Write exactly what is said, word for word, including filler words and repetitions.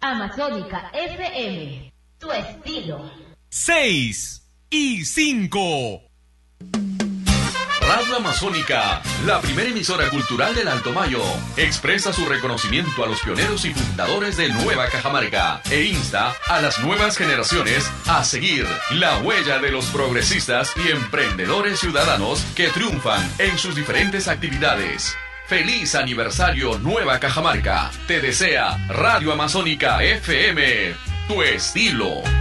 Amazónica F M, tu estilo. seis y cinco. Radio Amazónica, la primera emisora cultural del Alto Mayo, expresa su reconocimiento a los pioneros y fundadores de Nueva Cajamarca e insta a las nuevas generaciones a seguir la huella de los progresistas y emprendedores ciudadanos que triunfan en sus diferentes actividades. ¡Feliz aniversario Nueva Cajamarca! Te desea Radio Amazónica F M, tu estilo.